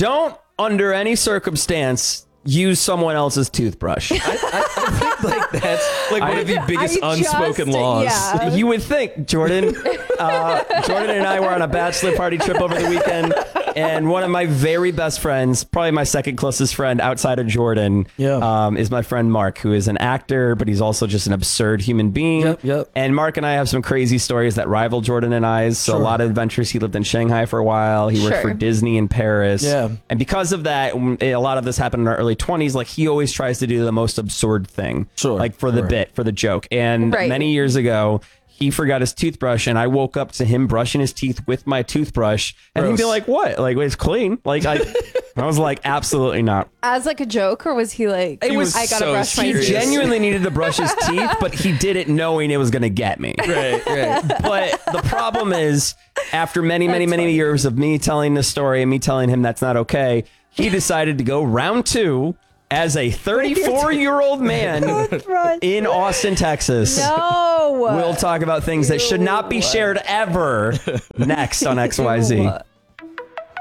Don't, under any circumstance, use someone else's toothbrush. I think like that's like one of the biggest unspoken laws. Yeah. You would think, Jordan. Jordan and I were on a bachelor party trip over the weekend, and one of my very best friends, probably my second closest friend outside of Jordan, is my friend Mark, who is an actor, but he's also just an absurd human being. Yep. And Mark and I have some crazy stories that rival Jordan and I's. So a lot of adventures. He lived in Shanghai for a while. He worked for Disney in Paris. Yeah. And because of that, a lot of this happened in our early 20s. Like, he always tries to do the most absurd thing. Like, for the bit, for the joke. And many years ago, he forgot his toothbrush, and I woke up to him brushing his teeth with my toothbrush, and he'd be like, "What? Like, it's clean?" Like, I was like, "Absolutely not." As like a joke, or was he like, It was I gotta so brush my He teeth? genuinely needed to brush his teeth, but he did it knowing it was going to get me. right. But the problem is, after many years of me telling this story and me telling him that's not okay, he decided to go round 2 as a 34-year-old man in Austin, Texas. No. We'll talk about things that should not be shared ever next on XYZ.